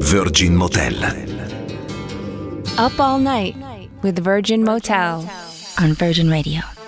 Virgin Motel. Up All Night with Virgin Motel on Virgin Radio.